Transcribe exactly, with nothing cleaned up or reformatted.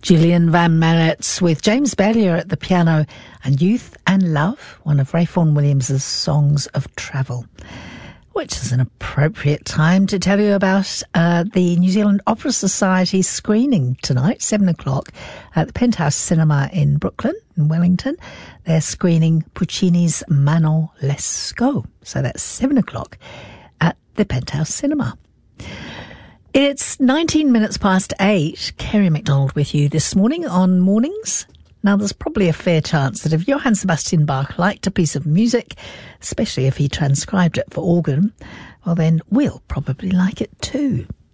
Julian Van Manet with James Ballier at the piano and Youth and Love, one of Ray Vaughan Williams' songs of travel, which is an appropriate time to tell you about uh, the New Zealand Opera Society screening tonight, seven o'clock, at the Penthouse Cinema in Brooklyn, in Wellington. They're screening Puccini's Manon Lescaut. So that's seven o'clock at the Penthouse Cinema. It's nineteen minutes past eight. Kerry MacDonald with you this morning on Mornings. Now, there's probably a fair chance that if Johann Sebastian Bach liked a piece of music, especially if he transcribed it for organ, well, then we'll probably like it too.